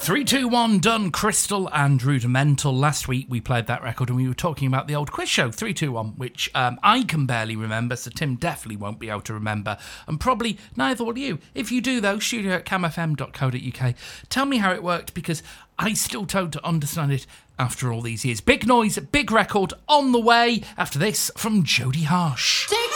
321 done, Crystal and Rudimental. Last week we played that record and we were talking about the old quiz show 321, which I can barely remember, so Tim definitely won't be able to remember, and probably neither will you. If you do though, studio@camfm.co.uk. Tell me how it worked, because I still don't understand it after all these years. Big noise, big record on the way after this from Jodie Harsh.